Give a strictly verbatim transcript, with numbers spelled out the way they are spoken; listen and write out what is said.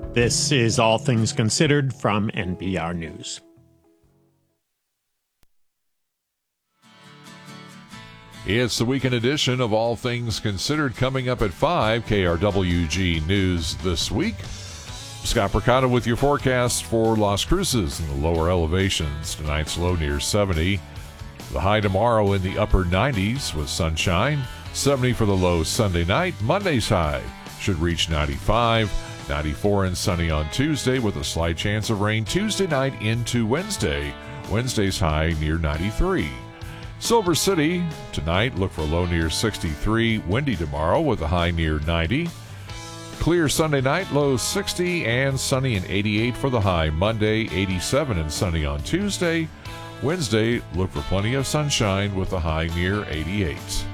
This is All Things Considered from N P R News. It's the weekend edition of All Things Considered coming up at five, K R W G News this week. Scott Percotta with your forecast for Las Cruces in the lower elevations. Tonight's low near seventy. The high tomorrow in the upper nineties with sunshine. seventy for the low Sunday night. Monday's high should reach ninety-five. ninety-four and sunny on Tuesday with a slight chance of rain Tuesday night into Wednesday. Wednesday's high near ninety-three. Silver City, tonight look for a low near sixty-three. Windy tomorrow with a high near ninety. Clear Sunday night, low sixty and sunny and eighty-eight for the high. Monday, eighty-seven and sunny on Tuesday. Wednesday, look for plenty of sunshine with a high near eighty-eight.